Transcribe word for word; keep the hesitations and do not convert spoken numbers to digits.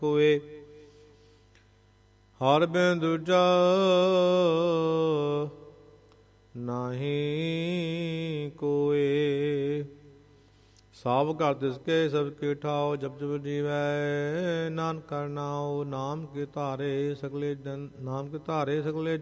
ਕੋਏ। ਹਰਿ ਬਿਨ ਦੂਜਾ ਨਾਹੀ ਕੋਏ। ਸਭ ਘਰ ਤਿਸ ਕੇ ਸਭ ਕੀ ਠਾਓ, ਜਪ ਜਪ ਜੀਵੈ ਨਾਨਕ ਕਰਨਾਓ। ਨਾਮ ਕੇ ਧਾਰੇ ਸਗਲੇ ਜਨ ਨਾਮ ਕੇ ਧਾਰੇ ਸਗਲੇ